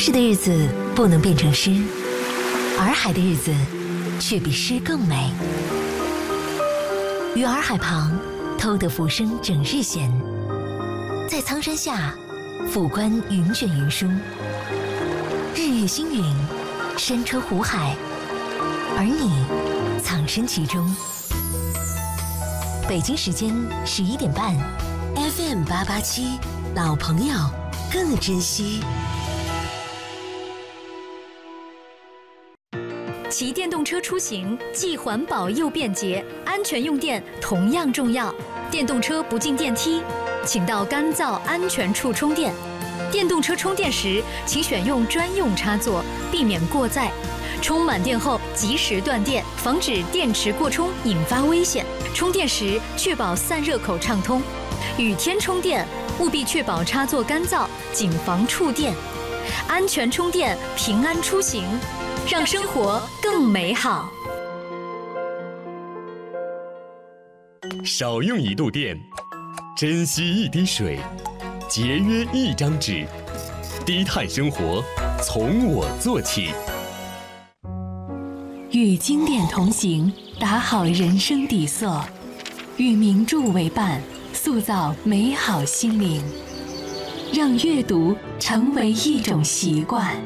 实的日子不能变成诗，洱海的日子却比诗更美。于洱海旁，偷得浮生整日闲，在苍山下，俯观云卷云舒，日月星云，山川湖海，而你藏身其中。北京时间11点半 ，FM 887，老朋友更珍惜。 骑电动车出行既环保又便捷，安全用电同样重要。电动车不进电梯，请到干燥安全处充电。电动车充电时，请选用专用插座，避免过载。充满电后及时断电，防止电池过充引发危险。充电时确保散热口畅通。雨天充电务必确保插座干燥，谨防触电。安全充电，平安出行，让生活更美好。 少用一度电，珍惜一滴水，节约一张纸，低碳生活从我做起。 与经典同行，打好人生底色；与名著为伴，塑造美好心灵。让阅读成为一种习惯。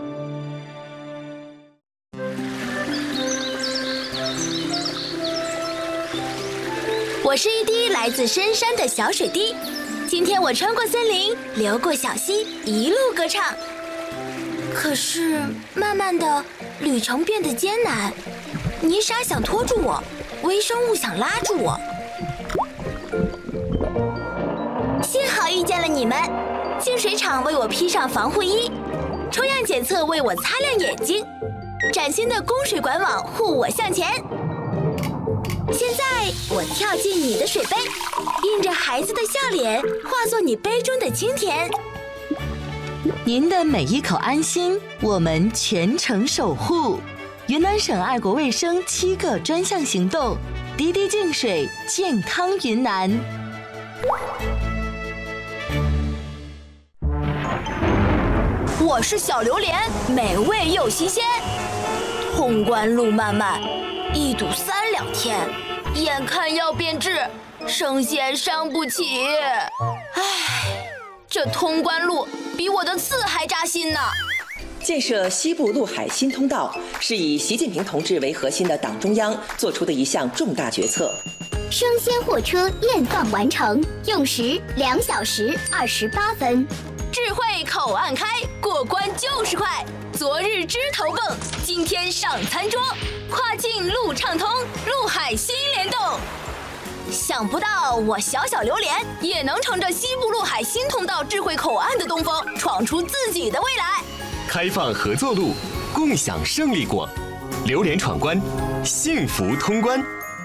我是一滴来自深山的小水滴，今天我穿过森林，流过小溪，一路歌唱。可是慢慢的，旅程变得艰难，泥沙想拖住我，微生物想拉住我。幸好遇见了你们，净水厂为我披上防护衣，抽样检测为我擦亮眼睛，崭新的供水管网护我向前。现在我跳进你的水杯，印着孩子的笑脸，化作你杯中的清甜。 您的每一口安心，我们全程守护。云南省爱国卫生7个专项行动，滴滴净水，健康云南。 我是小榴莲，美味又新鲜。通关路漫漫，一堵3两天，眼看要变质，生鲜伤不起。唉，这通关路比我的刺还扎心呢。 建设西部陆海新通道是以习近平同志为核心的党中央做出的一项重大决策。 生鲜货车验放完成，用时2小时28分。 智慧口岸开，过关就是快。昨日枝头蹦，今天上餐桌。跨境路畅通，陆海新联动。想不到我小小榴莲也能乘着西部陆海新通道智慧口岸的东风，闯出自己的未来。 开放合作路，共享胜利果。榴莲闯关，幸福通关。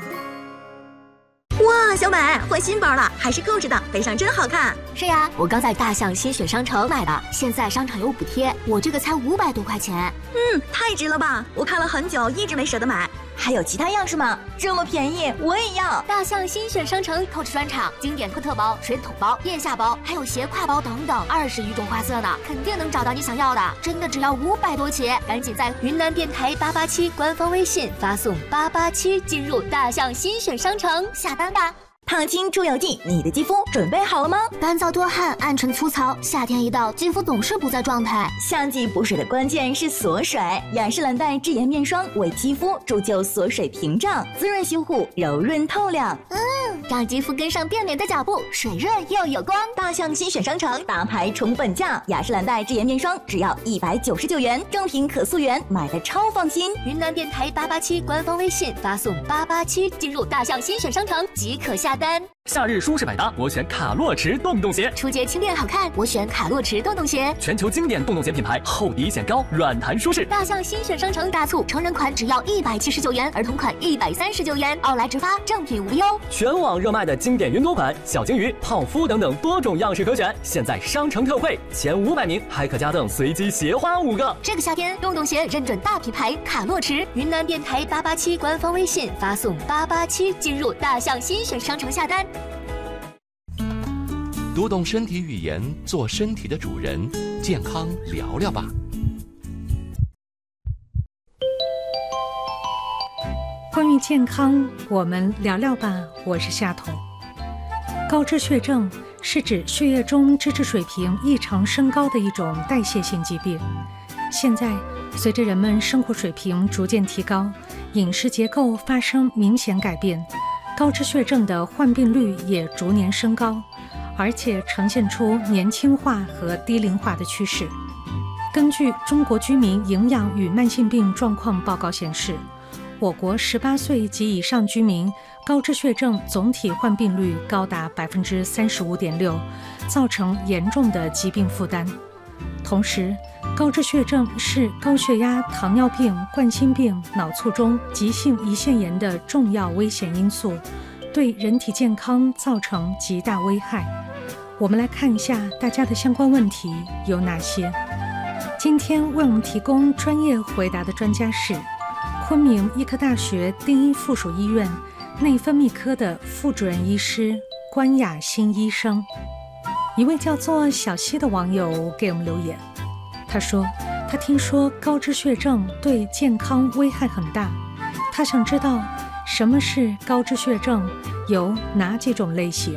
哇，小美换新包了，还是购置的，背上真好看。 是呀，我刚在大象新选商城买的，现在商场有补贴，我这个才500多块钱。 太值了吧！我看了很久，一直没舍得买。 还有其他样式吗？这么便宜，我也要！ 大象新选商城购置专场，经典特包、水桶包、腋下包，还有斜挎包等等，20余种花色呢，肯定能找到你想要的。真的只要500多起，赶紧在云南电台887官方微信发送887进入大象新选商城下单吧。 烫青出油剂，你的肌肤准备好了吗？ 干燥多汗，暗沉粗糙，夏天一到，肌肤总是不在状态。 夏季补水的关键是锁水，雅诗兰黛智妍面霜为肌肤铸就锁水屏障，滋润修护，柔润透亮。 让肌肤跟上变美的脚步，水润又有光。 大象新选商城大牌重本价，雅诗兰黛智妍面霜只要199元，正品可溯源，买的超放心。 云南电台887官方微信发送887进入大象新选商城即可下单。 夏日舒适百搭，我选卡洛驰洞洞鞋。 初阶轻便好看，我选卡洛驰洞洞鞋。 全球经典洞洞鞋品牌，厚底显高，软弹舒适。 大象新选商城大促，成人款只要179元，儿童款139元，奥莱直发，正品无忧。 全网热卖的经典云朵款、小鲸鱼、泡芙等等多种样式可选，现在商城特惠，前500名还可加赠随机鞋花5个。 这个夏天，洞洞鞋认准大品牌卡洛驰。云南电台887官方微信发送887进入大象新选商城下单。 读懂身体语言，做身体的主人。 健康聊聊吧。 关于健康，我们聊聊吧。我是夏彤。高脂血症是指血液中脂质水平异常升高的一种代谢性疾病。现在，随着人们生活水平逐渐提高，饮食结构发生明显改变，高脂血症的患病率也逐年升高，而且呈现出年轻化和低龄化的趋势。根据《中国居民营养与慢性病状况报告》显示，我国18岁及以上居民高脂血症总体患病率高达 35.6%， 造成严重的疾病负担。同时，高脂血症是高血压、糖尿病、冠心病、脑卒中、急性胰腺炎的重要危险因素，对人体健康造成极大危害。我们来看一下大家的相关问题有哪些。今天为我们提供专业回答的专家是昆明医科大学第一附属医院内分泌科的副主任医师关雅欣医生。一位叫做小溪的网友给我们留言，他说他听说高脂血症对健康危害很大，他想知道什么是高脂血症，有哪几种类型。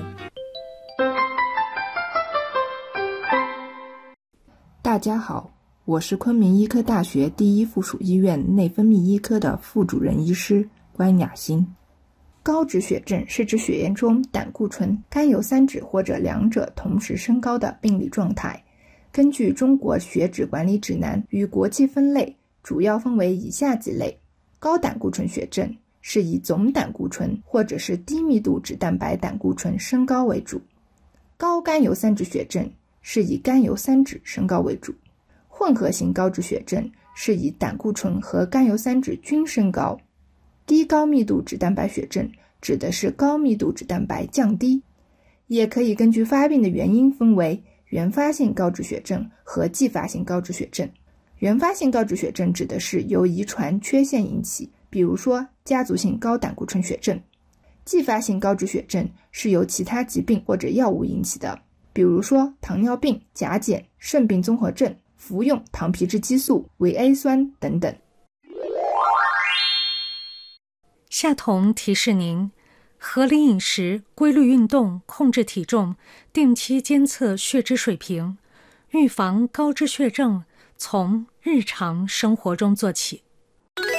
大家好，我是昆明医科大学第一附属医院内分泌医科的副主任医师关雅欣。高脂血症是指血液中胆固醇、甘油三酯或者两者同时升高的病理状态。根据中国血脂管理指南与国际分类，主要分为以下几类。高胆固醇血症是以总胆固醇或者是低密度脂蛋白胆固醇升高为主。高甘油三酯血症是以甘油三酯升高为主。混合型高脂血症是以胆固醇和甘油三酯均升高。低高密度脂蛋白血症指的是高密度脂蛋白降低，也可以根据发病的原因分为原发性高脂血症和继发性高脂血症。原发性高脂血症指的是由遗传缺陷引起，比如说家族性高胆固醇血症。继发性高脂血症是由其他疾病或者药物引起的，比如说糖尿病、甲减、肾病综合症、服用糖皮质激素、维 A 酸等等。 夏彤提示您，合理饮食、规律运动、控制体重、定期监测血脂水平，预防高脂血症从日常生活中做起。